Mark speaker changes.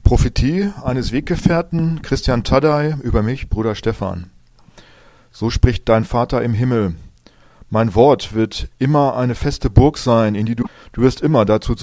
Speaker 1: Prophetie eines Weggefährten, Christian Taddei, über mich, Bruder Stefan. So spricht dein Vater im Himmel. Mein Wort wird immer eine feste Burg sein, in die du wirst immer dazu